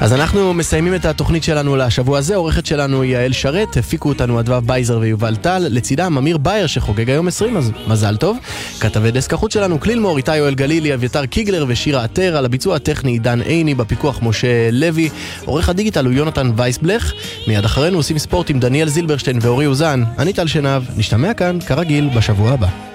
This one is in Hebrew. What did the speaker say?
אז אנחנו מסיימים את התוכנית שלנו לשבוע הזה. עורכת שלנו היא יעל שרת, הפיקו אותנו אדוה בייזר ויובל טל, לצידם אמיר בייר שחוגג היום 20, אז מזל טוב. כתבי דסק החוץ שלנו קלילמור, איתי יואל גלילי, אביתר קיגלר ושירה עטר, על הביצוע הטכני דן עיני, בפיקוח משה לוי, עורך הדיגיטל הוא יונתן וייסבלך. מיד אחרינו עושים ספורט עם דניאל זילברשטיין ואורי אוזן. אני טל שנב, נשתמע כאן כרגיל בשבוע הבא.